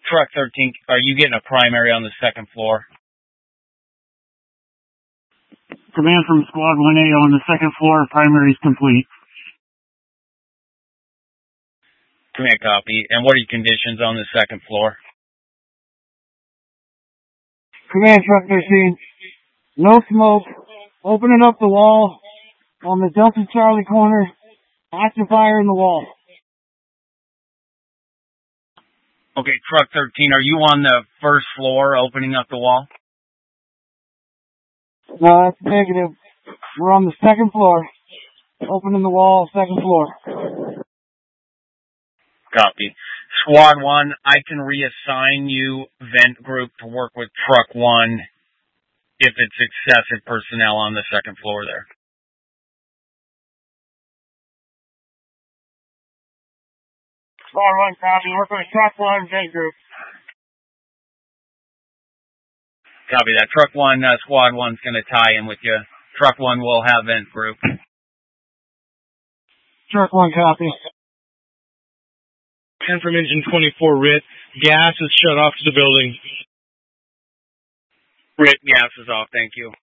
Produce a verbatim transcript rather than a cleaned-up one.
Truck thirteen, are you getting a primary on the second floor? Command from Squad one A on the second floor, primary is complete. Command copy. And what are your conditions on the second floor? Command Truck thirteen, no smoke, opening up the wall on the Delta Charlie corner, active fire in the wall. Okay, Truck thirteen, are you on the first floor opening up the wall? No, that's negative. We're on the second floor, opening the wall, second floor. Copy. Squad one, I can reassign you vent group to work with Truck one if it's excessive personnel on the second floor there. Squad one, copy. Work with Truck one, vent group. Copy that. Truck one, uh, Squad one's going to tie in with you. Truck one will have vent group. Truck one, copy. And from engine twenty-four, R I T, gas is shut off to the building. R I T, gas is off, thank you.